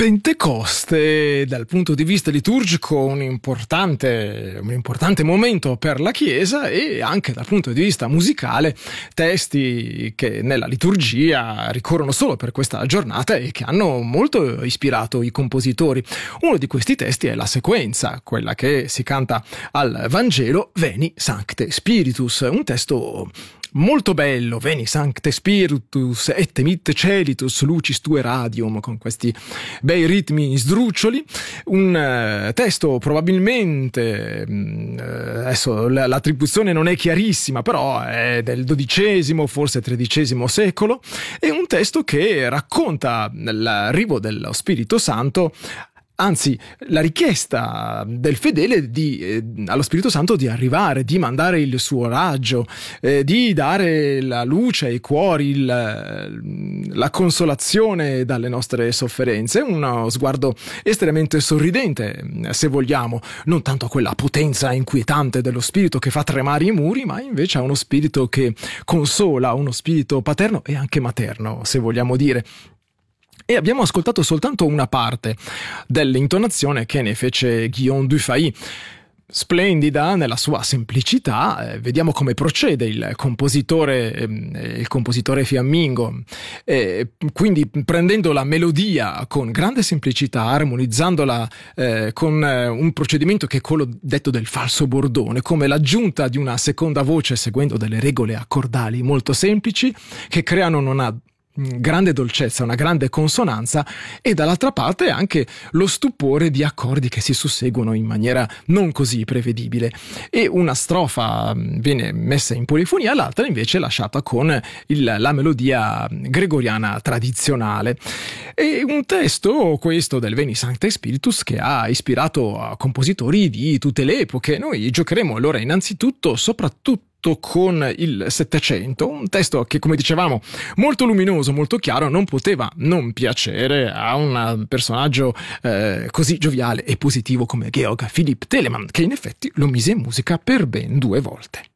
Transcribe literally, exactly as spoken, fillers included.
Pentecoste, dal punto di vista liturgico, un importante, un importante momento per la Chiesa, e anche dal punto di vista musicale, testi che nella liturgia ricorrono solo per questa giornata e che hanno molto ispirato i compositori. Uno di questi testi è la sequenza, quella che si canta al Vangelo, Veni Sancte Spiritus, un testo molto bello, Veni Sancte Spiritus et emit celitus lucis tue radium, con questi bei ritmi sdruccioli, un uh, testo probabilmente, uh, adesso l- l'attribuzione non è chiarissima, però è del dodicesimo, forse tredicesimo secolo, è un testo che racconta l'arrivo dello Spirito Santo, anzi la richiesta del fedele di, eh, allo Spirito Santo di arrivare, di mandare il suo raggio, eh, di dare la luce ai cuori, il, la consolazione dalle nostre sofferenze. Uno sguardo estremamente sorridente, se vogliamo, non tanto a quella potenza inquietante dello spirito che fa tremare i muri, ma invece a uno spirito che consola, uno spirito paterno e anche materno, se vogliamo dire. E abbiamo ascoltato soltanto una parte dell'intonazione che ne fece Guillaume Dufay, splendida nella sua semplicità. Eh, vediamo come procede il compositore, eh, il compositore fiammingo, eh, quindi prendendo la melodia con grande semplicità, armonizzandola eh, con eh, un procedimento che è quello detto del falso bordone, come l'aggiunta di una seconda voce seguendo delle regole accordali molto semplici che creano una grande dolcezza, una grande consonanza, e dall'altra parte anche lo stupore di accordi che si susseguono in maniera non così prevedibile, e una strofa viene messa in polifonia, l'altra invece lasciata con il, la melodia gregoriana tradizionale. E un testo, questo del Veni Sancte Spiritus, che ha ispirato a compositori di tutte le epoche. Noi giocheremo allora innanzitutto soprattutto con il Settecento, un testo che, come dicevamo, molto luminoso, molto chiaro, non poteva non piacere a un personaggio eh, così gioviale e positivo come Georg Philipp Telemann, che in effetti lo mise in musica per ben due volte.